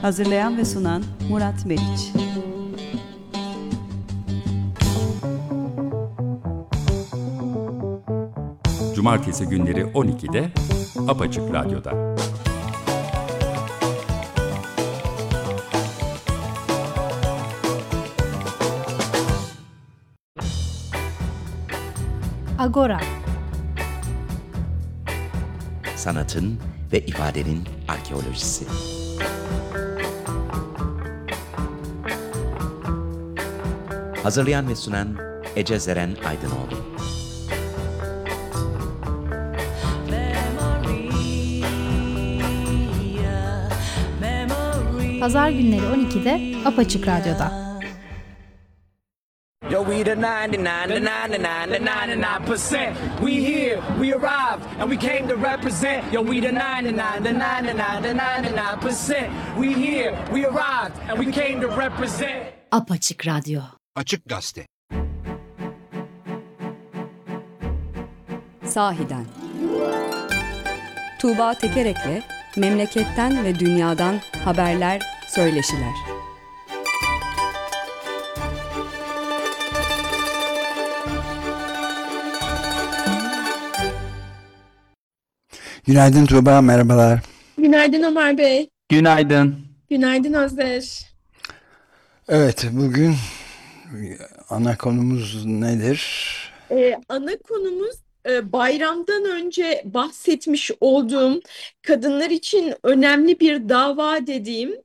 Hazırlayan ve sunan Murat Meriç. Cumartesi günleri 12'de Apaçık Radyo'da. Agora. Sanatın ve ifadenin arkeolojisi. Hazırlayan ve sunan Ece Zeren Aydınoğlu. Pazar günleri 12'de Apaçık Radyo'da. Yo, we the 99%. We here, we arrived, and we came to represent. Yo, we the 99%. We here, we arrived, and we came to represent. Apaçık Radyo. Açık Gazete. Sahiden. Tuğba Tekerek'le memleketten ve dünyadan haberler, söyleşiler. Günaydın Tuğba, merhabalar. Günaydın Ömer Bey. Günaydın. Günaydın Özdeş. Evet, bugün ana konumuz nedir? Ana konumuz bayramdan önce bahsetmiş olduğum kadınlar için önemli bir dava dediğim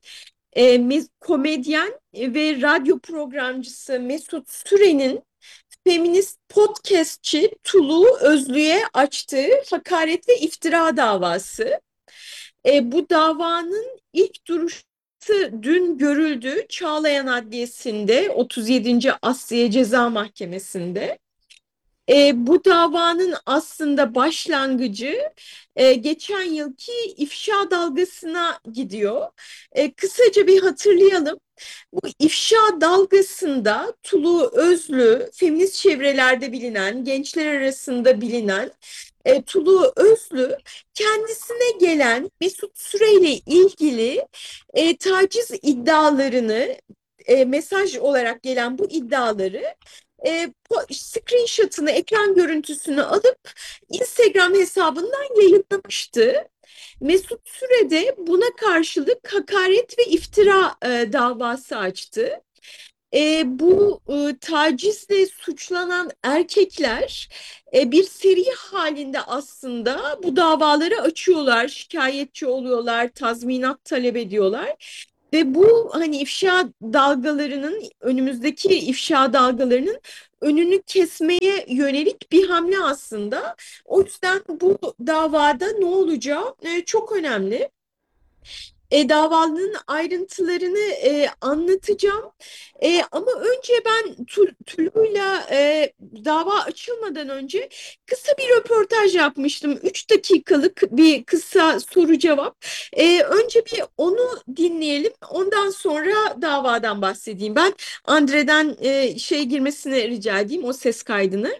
komedyen ve radyo programcısı Mesut Süren'in feminist podcastçi Tulu Özlü'ye açtığı hakaret ve iftira davası. Bu davanın ilk duruşu dün görüldü Çağlayan Adliyesi'nde 37. Asliye Ceza Mahkemesi'nde. Bu davanın aslında başlangıcı geçen yılki ifşa dalgasına gidiyor. Kısaca bir hatırlayalım. Bu ifşa dalgasında Tulu Özlü, feminist çevrelerde bilinen, gençler arasında bilinen Tulu Özlü kendisine gelen Mesut Süreyle ilgili taciz iddialarını, mesaj olarak gelen bu iddiaları screenshot'ını, ekran görüntüsünü alıp Instagram hesabından yayınlamıştı. Mesut Süre de buna karşılık hakaret ve iftira davası açtı. Bu tacizle suçlanan erkekler bir seri halinde aslında bu davaları açıyorlar, şikayetçi oluyorlar, tazminat talep ediyorlar. Ve bu hani ifşa dalgalarının, önümüzdeki ifşa dalgalarının önünü kesmeye yönelik bir hamle aslında. O yüzden bu davada ne olacağı çok önemli. Davanın ayrıntılarını anlatacağım. Ama önce ben Tulu'yla dava açılmadan önce kısa bir röportaj yapmıştım. 3 dakikalık bir kısa soru cevap. Önce bir onu dinleyelim. Ondan sonra davadan bahsedeyim. Ben Andre'den girmesini rica edeyim, o ses kaydını.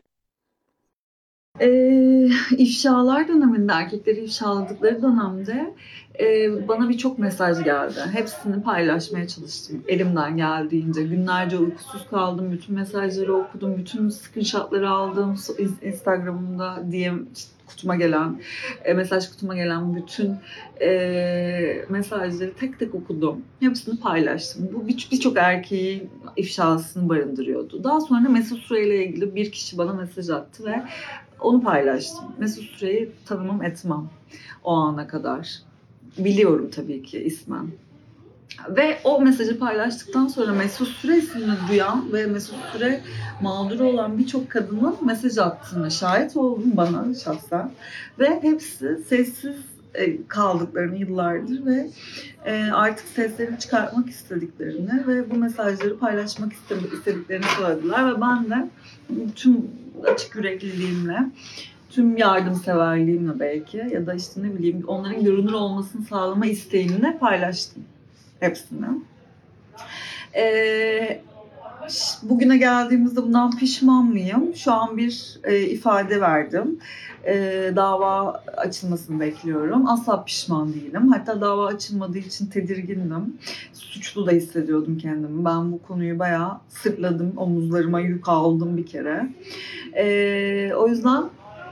İfşalar döneminde, erkekleri ifşaladıkları dönemde bana birçok mesaj geldi. Hepsini paylaşmaya çalıştım elimden geldiğince. Günlerce uykusuz kaldım, bütün mesajları okudum, bütün screenshotları aldım. Instagram'ımda DM kutuma gelen, mesaj kutuma gelen bütün mesajları tek tek okudum. Hepsini paylaştım. Bu birçok erkeğin ifşasını barındırıyordu. Daha sonra Mesut Süre ile ilgili bir kişi bana mesaj attı ve onu paylaştım. Mesut Süre'yi tanımam etmem o ana kadar. Biliyorum tabii ki ismen. Ve o mesajı paylaştıktan sonra Mesut Süre ismini duyan ve Mesut Süre mağduru olan birçok kadının mesaj attığını şahit oldum bana şahsen. Ve hepsi sessiz kaldıklarını yıllardır ve artık seslerini çıkartmak istediklerini ve bu mesajları paylaşmak istediklerini söylediler. Ve ben de tüm açık yürekliliğimle, tüm yardımseverliğimle belki ya da işte ne bileyim onların görünür olmasını sağlama isteğimle paylaştım hepsini. Bugüne geldiğimizde bundan pişman mıyım? Şu an bir ifade verdim. Dava açılmasını bekliyorum. Asla pişman değilim. Hatta dava açılmadığı için tedirgindim. Suçlu da hissediyordum kendimi. Ben bu konuyu bayağı sırtladım. Omuzlarıma yük aldım bir kere. O yüzden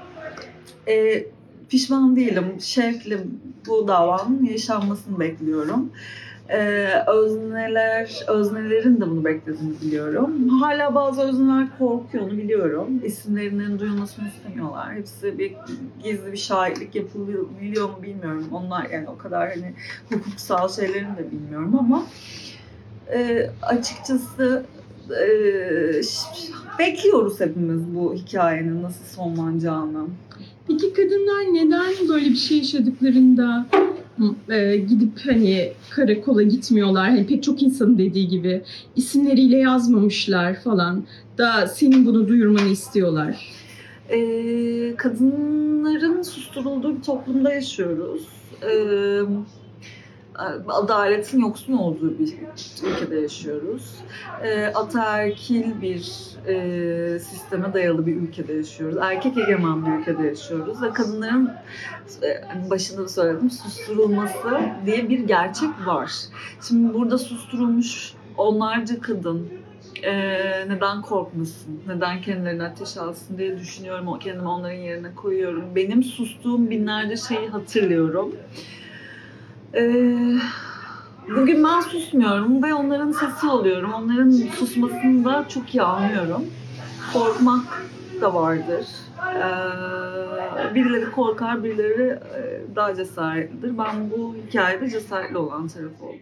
pişman değilim. Şevkle bu davanın yaşanmasını bekliyorum. Öznelerin de bunu beklediğini biliyorum. Hala bazı özneler korkuyor, onu biliyorum. İsimlerinin duyulmasını istemiyorlar. Hepsi bir gizli bir şahitlik yapılıyor mu bilmiyorum. Onlar yani o kadar hani hukuksal şeylerini de bilmiyorum ama açıkçası bekliyoruz hepimiz bu hikayenin nasıl sonlanacağını. Peki kadınlar neden böyle bir şey yaşadıklarında gidip hani karakola gitmiyorlar? Hani pek çok insanın dediği gibi isimleriyle yazmamışlar falan da senin bunu duyurmanı istiyorlar. Kadınların susturulduğu bir toplumda yaşıyoruz. Adaletin yoksun olduğu bir ülkede yaşıyoruz. Ataerkil bir sisteme dayalı bir ülkede yaşıyoruz. Erkek egemen bir ülkede yaşıyoruz ve kadınların başında da söyledim susturulması diye bir gerçek var. Şimdi burada susturulmuş onlarca kadın neden korkmasın, neden kendilerini ateşe alsın diye düşünüyorum. Kendimi onların yerine koyuyorum. Benim sustuğum binlerce şeyi hatırlıyorum. Bugün ben susmuyorum ve onların sesi oluyorum. Onların susmasını da çok iyi anlıyorum. Korkmak da vardır. Birileri korkar, birileri daha cesaretlidir. Ben bu hikayede cesaretli olan taraf oldum.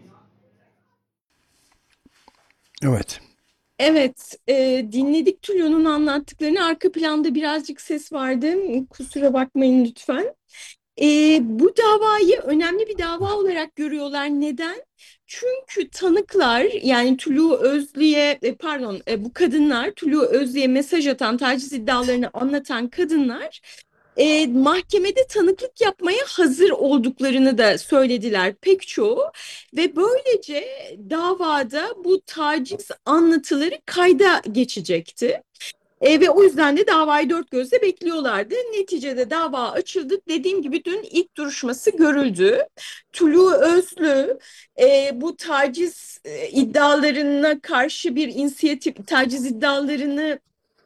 Evet. Evet, dinledik Tulu'nun anlattıklarını. Arka planda birazcık ses vardı. Kusura bakmayın lütfen. Bu davayı önemli bir dava olarak görüyorlar. Neden? Çünkü tanıklar yani Tulu Özlü'ye bu kadınlar Tulu Özlü'ye mesaj atan, taciz iddialarını anlatan kadınlar mahkemede tanıklık yapmaya hazır olduklarını da söylediler pek çoğu ve böylece davada bu taciz anlatıları kayda geçecekti. Ve o yüzden de davayı dört gözle bekliyorlardı. Neticede dava açıldı. Dediğim gibi dün ilk duruşması görüldü. Tulu Özlü bu taciz iddialarına karşı bir inisiyatif, taciz iddialarını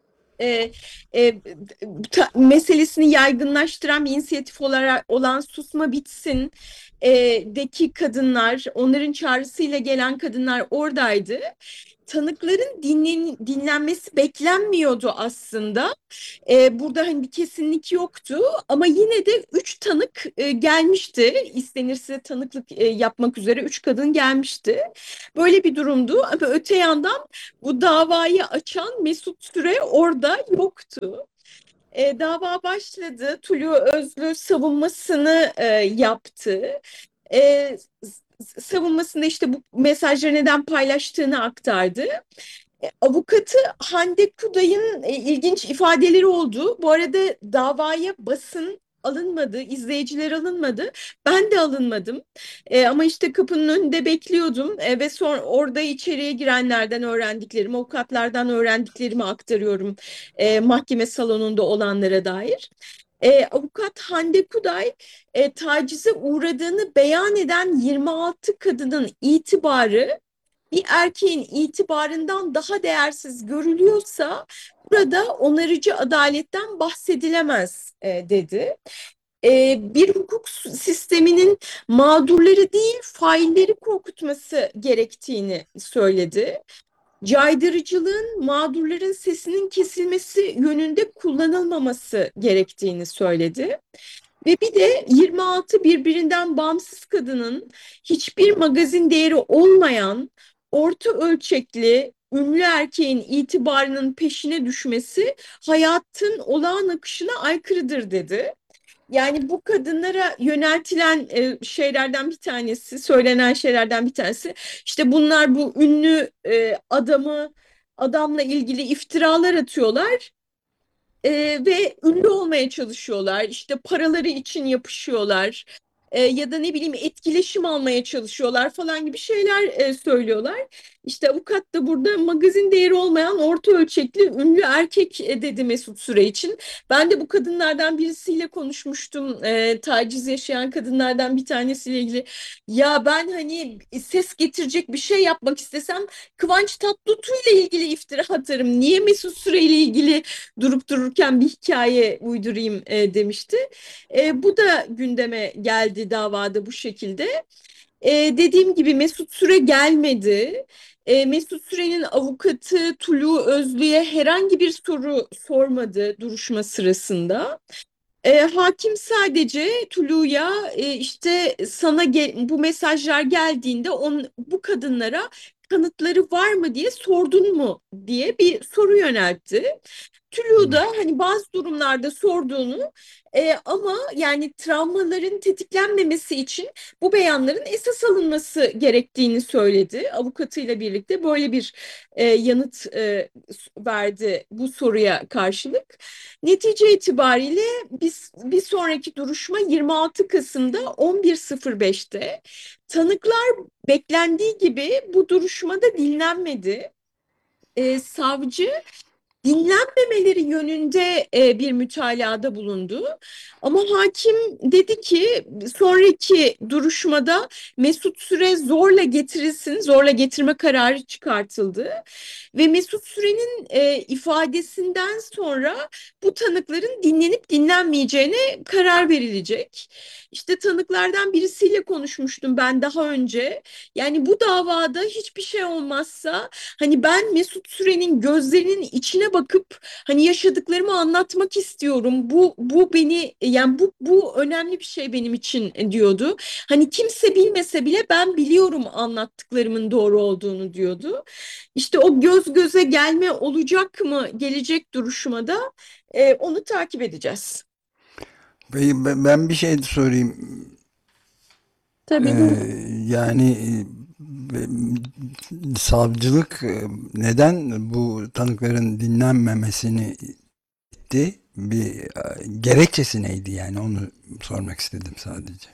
meselesini yaygınlaştıran bir inisiyatif olarak olan Susma Bitsin deki kadınlar, onların çağrısıyla gelen kadınlar oradaydı. Tanıkların dinlenmesi beklenmiyordu aslında. Burada hani bir kesinlik yoktu ama yine de 3 tanık gelmişti. İstenirse tanıklık yapmak üzere 3 kadın gelmişti. Böyle bir durumdu ama öte yandan bu davayı açan Mesut Süre orada yoktu. Dava başladı. Tulu Özlü savunmasını yaptı. Savunmasında işte bu mesajları neden paylaştığını aktardı. Avukatı Hande Kuday'ın ilginç ifadeleri oldu. Bu arada davaya basın alınmadı, izleyiciler alınmadı. Ben de alınmadım. Ama işte kapının önünde bekliyordum ve sonra orada içeriye girenlerden öğrendiklerimi, avukatlardan öğrendiklerimi aktarıyorum mahkeme salonunda olanlara dair. Avukat Hande Kuday tacize uğradığını beyan eden 26 kadının itibarı bir erkeğin itibarından daha değersiz görülüyorsa burada onarıcı adaletten bahsedilemez dedi. Bir hukuk sisteminin mağdurları değil failleri korkutması gerektiğini söyledi. Caydırıcılığın mağdurların sesinin kesilmesi yönünde kullanılmaması gerektiğini söyledi. Ve bir de 26 birbirinden bağımsız kadının hiçbir magazin değeri olmayan orta ölçekli ünlü erkeğin itibarının peşine düşmesi hayatın olağan akışına aykırıdır dedi. Yani bu kadınlara yöneltilen şeylerden bir tanesi, söylenen şeylerden bir tanesi, işte bunlar bu ünlü adamla ilgili iftiralar atıyorlar ve ünlü olmaya çalışıyorlar. İşte paraları için yapışıyorlar ya da ne bileyim etkileşim almaya çalışıyorlar falan gibi şeyler söylüyorlar. İşte avukat da burada magazin değeri olmayan orta ölçekli ünlü erkek dedi Mesut Süre için. Ben de bu kadınlardan birisiyle konuşmuştum. Taciz yaşayan kadınlardan bir tanesiyle ilgili. Ya ben hani ses getirecek bir şey yapmak istesem Kıvanç Tatlıtuğ ile ilgili iftira atarım. Niye Mesut Süre ile ilgili durup dururken bir hikaye uydurayım demişti. Bu da gündeme geldi davada bu şekilde. Dediğim gibi Mesut Süre gelmedi. Mesut Süre'nin avukatı Tulu Özlü'ye herhangi bir soru sormadı duruşma sırasında. Hakim sadece Tulu'ya işte sana bu mesajlar geldiğinde bu kadınlara kanıtları var mı diye sordun mu diye bir soru yöneltti. Tulu da hani bazı durumlarda sorduğunu ama yani travmaların tetiklenmemesi için bu beyanların esas alınması gerektiğini söyledi. Avukatıyla birlikte böyle bir yanıt verdi bu soruya karşılık. Netice itibariyle bir sonraki duruşma 26 Kasım'da 11.05'te. Tanıklar beklendiği gibi bu duruşmada dinlenmedi. Savcı dinlenmemeleri yönünde bir mütalada bulundu. Ama hakim dedi ki sonraki duruşmada Mesut Süre zorla getirilsin, zorla getirme kararı çıkartıldı. Ve Mesut Süre'nin ifadesinden sonra bu tanıkların dinlenip dinlenmeyeceğine karar verilecek. İşte tanıklardan birisiyle konuşmuştum ben daha önce. Yani bu davada hiçbir şey olmazsa hani ben Mesut Süre'nin gözlerinin içine bakıp hani yaşadıklarımı anlatmak istiyorum. Bu beni yani bu önemli bir şey benim için diyordu. Hani kimse bilmese bile ben biliyorum anlattıklarımın doğru olduğunu diyordu. İşte o göz göze gelme olacak mı gelecek duruşmada onu takip edeceğiz. Peki ben bir şey sorayım. Tabii. Yani savcılık neden bu tanıkların dinlenmemesini itti? Bir gerekçesi neydi yani onu sormak istedim sadece.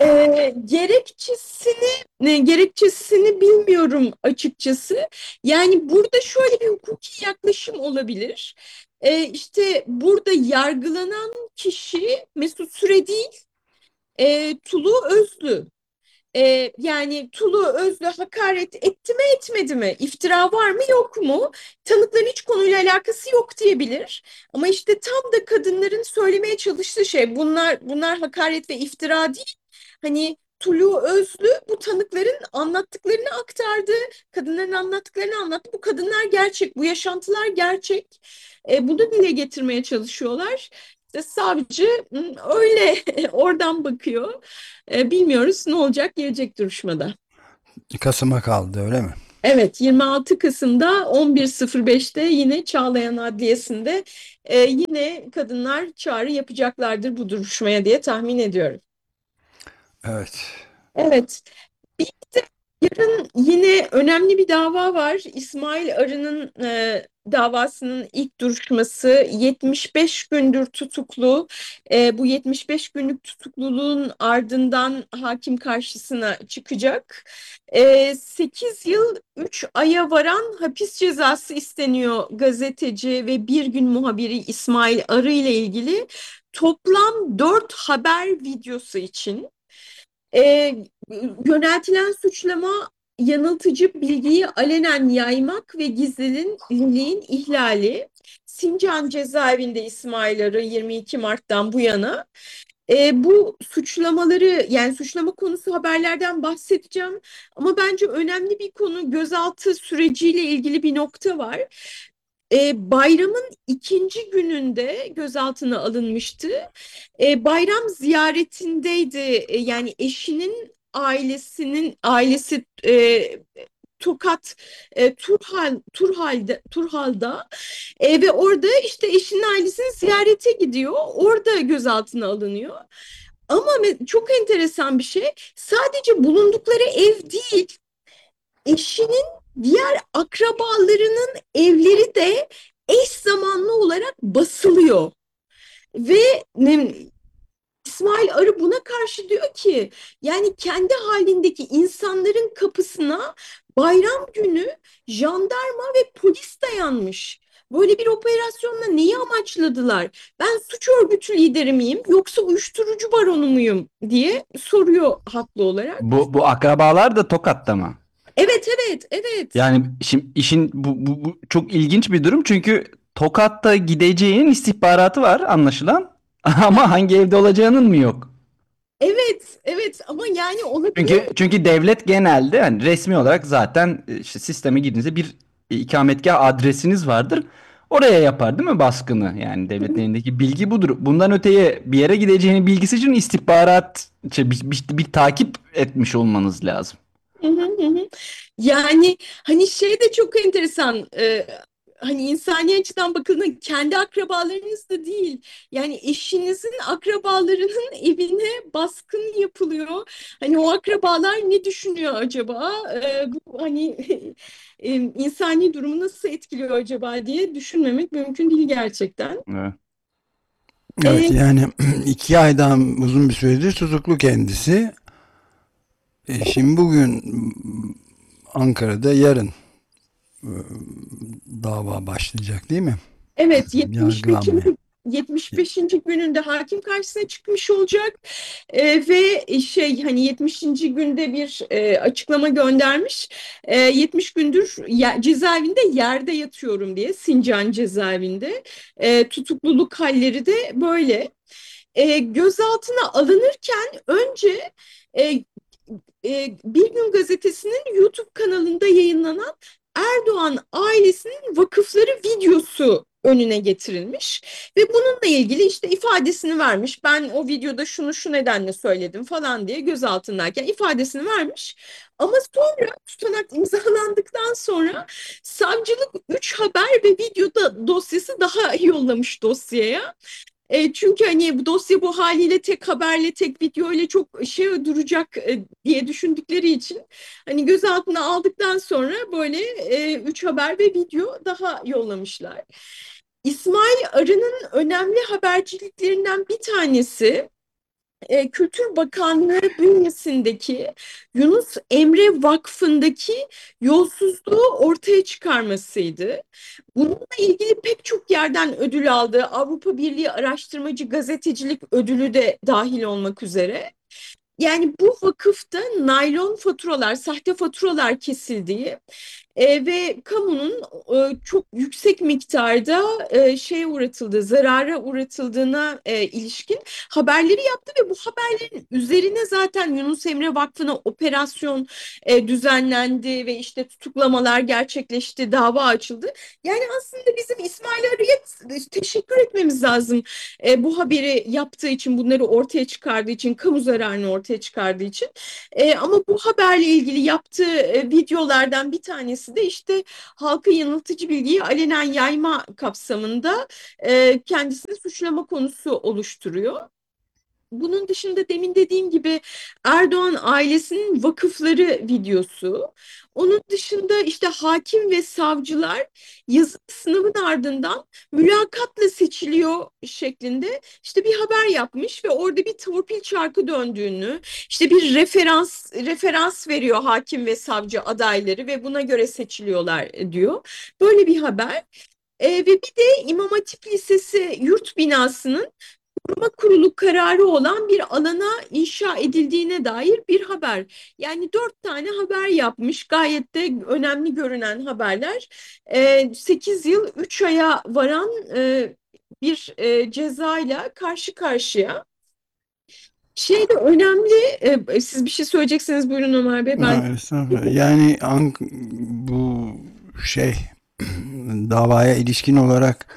Gerekçesini bilmiyorum açıkçası. Yani burada şöyle bir hukuki yaklaşım olabilir. İşte burada yargılanan kişi Mesut Süre değil, Tulu Özlü. Yani Tulu Özlü hakaret etti mi etmedi mi? İftira var mı yok mu? Tanıkların hiç konuyla alakası yok diyebilir. Ama işte tam da kadınların söylemeye çalıştığı şey bunlar hakaret ve iftira değil. Hani Tulu Özlü bu tanıkların anlattıklarını aktardı. Kadınların anlattıklarını anlattı. Bu kadınlar gerçek, bu yaşantılar gerçek. Bunu dile getirmeye çalışıyorlar. İşte savcı öyle oradan bakıyor. Bilmiyoruz ne olacak gelecek duruşmada. Kasım'a kaldı öyle mi? Evet, 26 Kasım'da 11.05'te yine Çağlayan Adliyesi'nde yine kadınlar çağrı yapacaklardır bu duruşmaya diye tahmin ediyorum. Evet. Evet. Bir de yarın yine önemli bir dava var. İsmail Arı'nın davasının ilk duruşması 75 gündür tutuklu. Bu 75 günlük tutukluluğun ardından hakim karşısına çıkacak. 8 yıl 3 aya varan hapis cezası isteniyor gazeteci ve Bir Gün muhabiri İsmail Arı ile ilgili toplam 4 haber videosu için. E, Yöneltilen suçlama yanıltıcı bilgiyi alenen yaymak ve gizliliğin ihlali. Sincan cezaevinde İsmail Arı 22 Mart'tan bu yana. Bu suçlamaları yani suçlama konusu haberlerden bahsedeceğim ama bence önemli bir konu gözaltı süreciyle ilgili bir nokta var. Bayramın ikinci gününde gözaltına alınmıştı. Bayram ziyaretindeydi. Yani eşinin ailesi Tokat Turhal'da ve orada işte eşinin ailesini ziyarete gidiyor. Orada gözaltına alınıyor. Ama çok enteresan bir şey. Sadece bulundukları ev değil, eşinin diğer akrabalarının evleri de eş zamanlı olarak basılıyor. Ve İsmail Arı buna karşı diyor ki yani kendi halindeki insanların kapısına Bayram günü jandarma ve polis dayanmış. Böyle bir operasyonla neyi amaçladılar? Ben suç örgütü lideri miyim yoksa uyuşturucu baronu muyum diye soruyor haklı olarak. Bu akrabalar da Tokat'ta mı? Evet, evet, evet. Yani şimdi işin bu çok ilginç bir durum çünkü Tokat'ta gideceğinin istihbaratı var anlaşılan ama hangi evde olacağının mı yok? Evet, evet ama yani olabilir. Çünkü devlet genelde hani resmi olarak zaten işte sisteme girdiğinizde bir ikametgah adresiniz vardır. Oraya yapar değil mi baskını? Yani devletin elindeki bilgi budur. Bundan öteye bir yere gideceğinin bilgisi için istihbarat bir takip etmiş olmanız lazım. Hı hı hı hı. Yani hani şey de çok enteresan. Hani insani açıdan bakıldığında kendi akrabalarınız da değil. Yani eşinizin akrabalarının evine baskın yapılıyor. Hani o akrabalar ne düşünüyor acaba? Bu hani insani durumu nasıl etkiliyor acaba diye düşünmemek mümkün değil gerçekten. Evet. Evet, Ee, yani 2 aydan uzun bir süredir tutuklu kendisi. Şimdi bugün Ankara'da yarın e, dava başlayacak değil mi? Evet, 75. Yargılanmaya. 75. gününde hakim karşısına çıkmış olacak. Ve şey hani 70. günde bir açıklama göndermiş. 70 gündür cezaevinde yerde yatıyorum diye Sincan cezaevinde. Tutukluluk halleri de böyle. Gözaltına alınırken önce e, Bir Gün Gazetesi'nin YouTube kanalında yayınlanan Erdoğan ailesinin vakıfları videosu önüne getirilmiş ve bununla ilgili işte ifadesini vermiş. Ben o videoda şunu şu nedenle söyledim falan diye gözaltındayken ifadesini vermiş. Ama sonra tutanak imzalandıktan sonra savcılık 3 haber ve videoda dosyası daha yollamış dosyaya. Çünkü hani bu dosya bu haliyle tek haberle tek videoyla çok şey duracak diye düşündükleri için hani gözaltına aldıktan sonra böyle 3 haber ve video daha yollamışlar. İsmail Arı'nın önemli haberciliklerinden bir tanesi Kültür Bakanlığı bünyesindeki Yunus Emre Vakfı'ndaki yolsuzluğu ortaya çıkarmasıydı. Bununla ilgili pek çok yerden ödül aldı. Avrupa Birliği Araştırmacı Gazetecilik Ödülü de dahil olmak üzere. Yani bu vakıfta naylon faturalar, sahte faturalar kesildiği ve kamunun çok yüksek miktarda şeye uğratıldığı, zarara uğratıldığına ilişkin haberleri yaptı ve bu haberlerin üzerine zaten Yunus Emre Vakfı'na operasyon düzenlendi ve işte tutuklamalar gerçekleşti, dava açıldı. Yani aslında bizim İsmail Arı'ya teşekkür etmemiz lazım. Bu haberi yaptığı için, bunları ortaya çıkardığı için, kamu zararını ortaya çıkardığı için. Ama bu haberle ilgili yaptığı videolardan bir tanesi de işte halka yanıltıcı bilgiyi alenen yayma kapsamında kendisini suçlama konusu oluşturuyor. Bunun dışında demin dediğim gibi Erdoğan ailesinin vakıfları videosu. Onun dışında işte hakim ve savcılar yazılı sınavın ardından mülakatla seçiliyor şeklinde işte bir haber yapmış ve orada bir torpil çarkı döndüğünü, işte bir referans veriyor hakim ve savcı adayları ve buna göre seçiliyorlar diyor. Böyle bir haber. Ve bir de İmam Hatip Lisesi yurt binasının koruma kurulu kararı olan bir alana inşa edildiğine dair bir haber. Yani 4 tane haber yapmış. Gayet de önemli görünen haberler. 8 yıl 3 aya varan bir cezayla karşı karşıya. Şey de önemli. Siz bir şey söyleyeceksiniz, buyurun Ömer Bey. Ben Estağfurullah. Yani bu şey davaya ilişkin olarak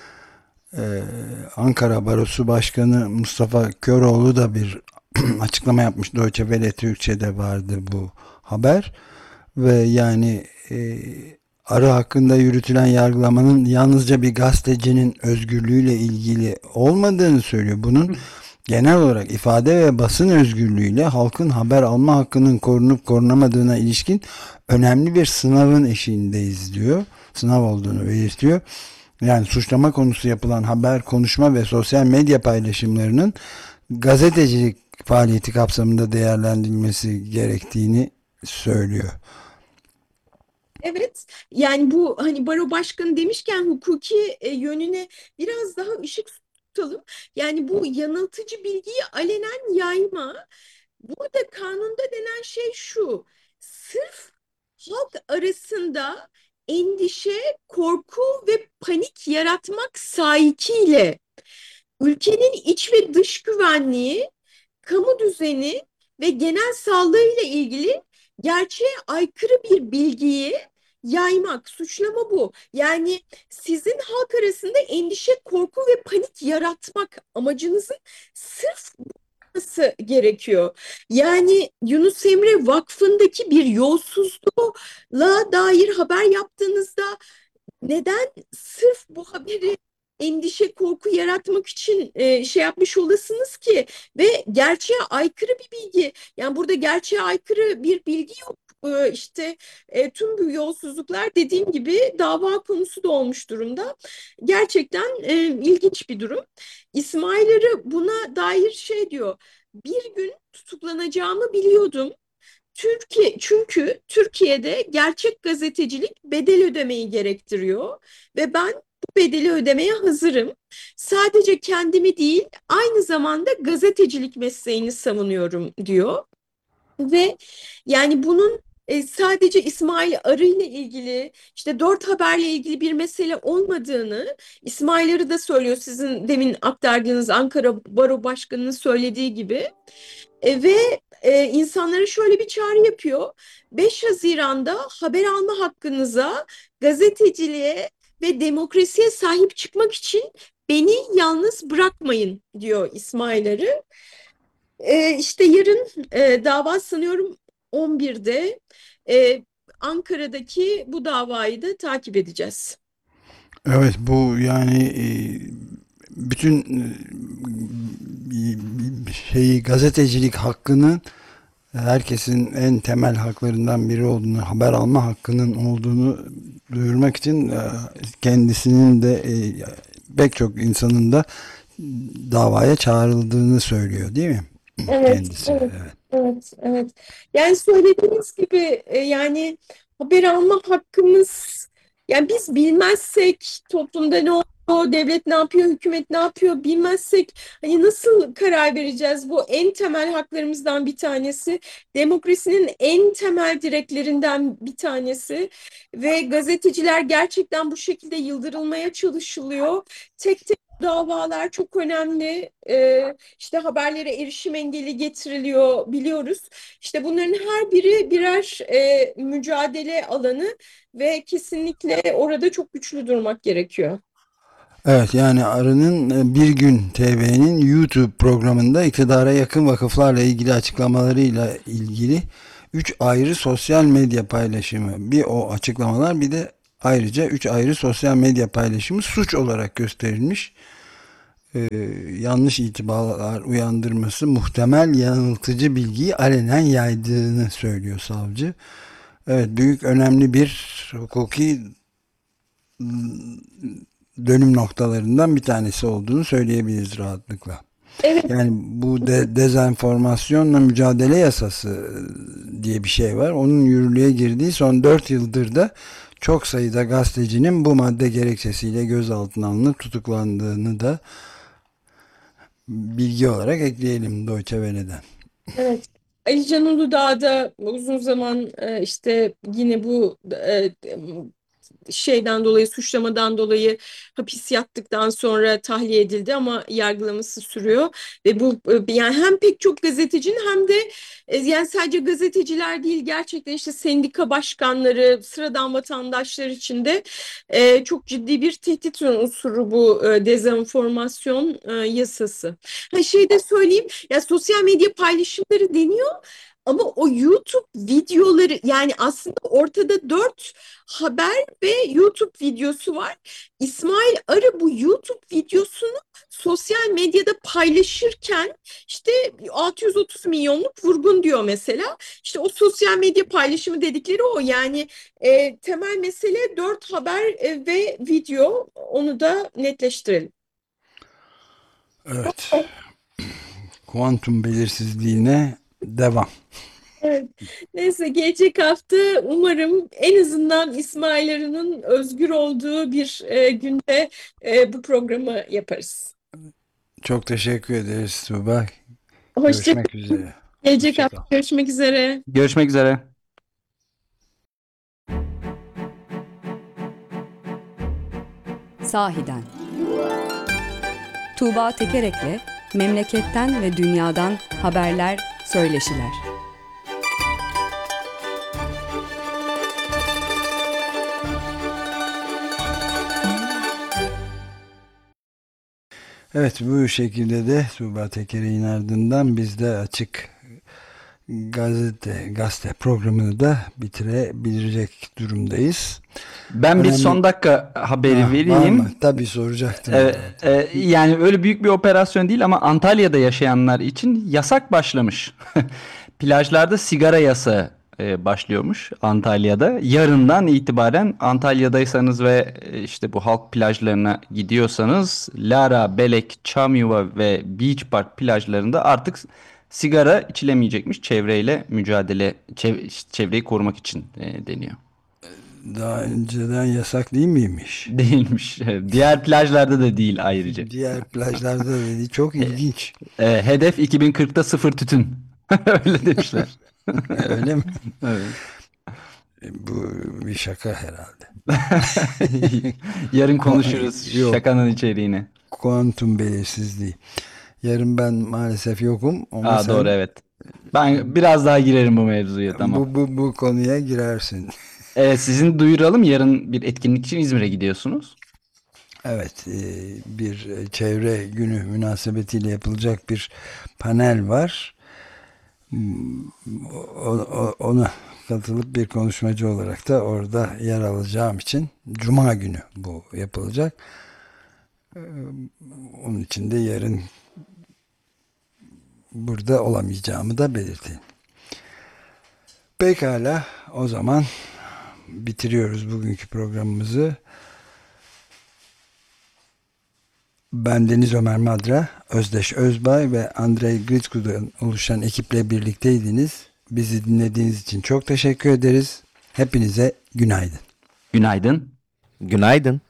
Ankara Barosu Başkanı Mustafa Köroğlu da bir açıklama yapmış. Deutsche Welle Türkçe'de vardı bu haber ve yani Arı hakkında yürütülen yargılamanın yalnızca bir gazetecinin özgürlüğüyle ilgili olmadığını söylüyor. Bunun genel olarak ifade ve basın özgürlüğüyle halkın haber alma hakkının korunup korunamadığına ilişkin önemli bir sınavın eşiğindeyiz diyor. Sınav olduğunu belirtiyor. Yani suçlama konusu yapılan haber, konuşma ve sosyal medya paylaşımlarının gazetecilik faaliyeti kapsamında değerlendirilmesi gerektiğini söylüyor. Evet, yani bu hani baro başkanı demişken hukuki yönüne biraz daha ışık tutalım. Yani bu yanıltıcı bilgiyi alenen yayma. Burada kanunda denen şey şu: sırf halk arasında endişe, korku ve panik yaratmak sahikiyle ülkenin iç ve dış güvenliği, kamu düzeni ve genel sağlığıyla ilgili gerçeğe aykırı bir bilgiyi yaymak, suçlama bu. Yani sizin halk arasında endişe, korku ve panik yaratmak amacınızın sırf olması gerekiyor. Yani Yunus Emre Vakfı'ndaki bir yolsuzluğa dair haber yaptığınızda neden sırf bu haberi endişe, korku yaratmak için şey yapmış olasınız ki? Ve gerçeğe aykırı bir bilgi. Yani burada gerçeğe aykırı bir bilgi yok. İşte tüm bu yolsuzluklar dediğim gibi dava konusu da olmuş durumda. Gerçekten ilginç bir durum. İsmail Arı buna dair şey diyor: bir gün tutuklanacağımı biliyordum. Çünkü Türkiye'de gerçek gazetecilik bedel ödemeyi gerektiriyor ve ben bu bedeli ödemeye hazırım. Sadece kendimi değil, aynı zamanda gazetecilik mesleğini savunuyorum diyor. Ve yani bunun sadece İsmail Arı ile ilgili, işte Dört Haber'le ilgili bir mesele olmadığını İsmail Arı da söylüyor, sizin demin aktardığınız Ankara Baro Başkanı'nın söylediği gibi. Ve insanlara şöyle bir çağrı yapıyor: 5 Haziran'da haber alma hakkınıza, gazeteciliğe ve demokrasiye sahip çıkmak için beni yalnız bırakmayın diyor İsmail Arı. İşte yarın dava sanıyorum 11'de. Ankara'daki bu davayı da takip edeceğiz. Evet, bu yani bütün şeyi, gazetecilik hakkının herkesin en temel haklarından biri olduğunu, haber alma hakkının olduğunu duyurmak için kendisinin de pek çok insanın da davaya çağrıldığını söylüyor, değil mi? Evet, Kendisi. evet, Evet. evet, evet. Yani söylediğiniz gibi yani haber alma hakkımız, yani biz bilmezsek toplumda ne oluyor, devlet ne yapıyor, hükümet ne yapıyor bilmezsek hani nasıl karar vereceğiz? Bu en temel haklarımızdan bir tanesi, demokrasinin en temel direklerinden bir tanesi ve gazeteciler gerçekten bu şekilde yıldırılmaya çalışılıyor. Tek tek davalar çok önemli. İşte haberlere erişim engeli getiriliyor biliyoruz. İşte bunların her biri birer mücadele alanı ve kesinlikle orada çok güçlü durmak gerekiyor. Evet, yani Arı'nın Bir Gün TV'nin YouTube programında iktidara yakın vakıflarla ilgili açıklamalarıyla ilgili 3 ayrı sosyal medya paylaşımı, bir o açıklamalar, bir de ayrıca 3 ayrı sosyal medya paylaşımı suç olarak gösterilmiş. Yanlış itibarlar uyandırması, muhtemel yanıltıcı bilgiyi alenen yaydığını söylüyor savcı. Evet, büyük önemli bir hukuki dönüm noktalarından bir tanesi olduğunu söyleyebiliriz rahatlıkla. Evet. Yani bu dezenformasyonla mücadele yasası diye bir şey var. Onun yürürlüğe girdiği son 4 yıldır da çok sayıda gazetecinin bu madde gerekçesiyle gözaltına alınıp tutuklandığını da bilgi olarak ekleyelim Deutsche Welle'den. Evet. Ali Can Uludağ da uzun zaman işte yine bu şeyden dolayı, suçlamadan dolayı hapis yattıktan sonra tahliye edildi ama yargılaması sürüyor ve bu yani hem pek çok gazetecinin hem de yani sadece gazeteciler değil, gerçekten işte sendika başkanları, sıradan vatandaşlar için de çok ciddi bir tehdit unsuru bu dezenformasyon yasası. Ha, şey de söyleyeyim, ya sosyal medya paylaşımları deniyor ama o YouTube videoları, yani aslında ortada 4 haber ve YouTube videosu var. İsmail Arı bu YouTube videosunu sosyal medyada paylaşırken işte 630 milyonluk vurgun diyor mesela. İşte o sosyal medya paylaşımı dedikleri o. Yani temel mesele 4 haber ve video. Onu da netleştirelim. Evet. Kuantum belirsizliğine devam. Evet. Neyse gelecek hafta umarım en azından İsmail Arı'nın özgür olduğu bir günde bu programı yaparız. Çok teşekkür ederiz Tuğba. Hoşça Görüşmek üzere. Gelecek Hoşça hafta kal. görüşmek üzere. Görüşmek üzere. Sahiden. Tuğba Tekerek'le memleketten ve dünyadan haberler, söyleşiler. Evet, bu şekilde de Tuğba Tekerek'in ardından biz de Açık Gazete programını da bitirebilecek durumdayız. Ben bir Önemli- son dakika haberi Var vereyim. mı? Tabii soracaktım. Yani öyle büyük bir operasyon değil ama Antalya'da yaşayanlar için yasak başlamış. Plajlarda sigara yasağı başlıyormuş Antalya'da. Yarından itibaren Antalya'daysanız ve işte bu halk plajlarına gidiyorsanız Lara, Belek, Çamyuva ve Beach Park plajlarında artık sigara içilemeyecekmiş. Çevreyle mücadele, çevreyi korumak için deniyor. Daha önceden yasak değil miymiş? Değilmiş. Diğer plajlarda da değil ayrıca. Diğer plajlarda da değil. Çok ilginç. Hedef 2040'ta sıfır tütün. Öyle demişler. Öyle mi? Evet. Bu bir şaka herhalde. Yarın konuşuruz Yok. şakanın içeriğini. Kuantum belirsizliği. Yarın ben maalesef yokum. Ama Aa, sen doğru, evet. Ben biraz daha girerim bu mevzuya, tamam. bu konuya girersin. Evet, sizin duyuralım, yarın bir etkinlik için İzmir'e gidiyorsunuz. Evet, bir çevre günü münasebetiyle yapılacak bir panel var. Ona katılıp bir konuşmacı olarak da orada yer alacağım için Cuma günü bu yapılacak. Onun için de yarın burada olamayacağımı da belirteyim. Pekala, o zaman bitiriyoruz bugünkü programımızı. Ben Deniz Ömer Madra, Özdeş Özbay ve Andrei Gritsku'dan oluşan ekiple birlikteydiniz. Bizi dinlediğiniz için çok teşekkür ederiz. Hepinize günaydın. Günaydın. Günaydın.